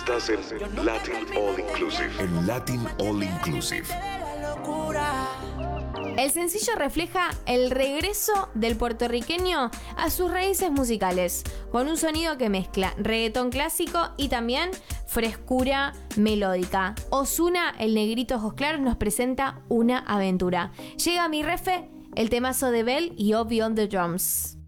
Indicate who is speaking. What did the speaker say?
Speaker 1: Estás en Latin All Inclusive. En Latin All Inclusive.
Speaker 2: El sencillo refleja el regreso del puertorriqueño a sus raíces musicales, con un sonido que mezcla reggaetón clásico y también frescura melódica. Ozuna, el negrito ojos claros, nos presenta una aventura. Llega Mi Refe, el temazo de Bell y Up Beyond the Drums.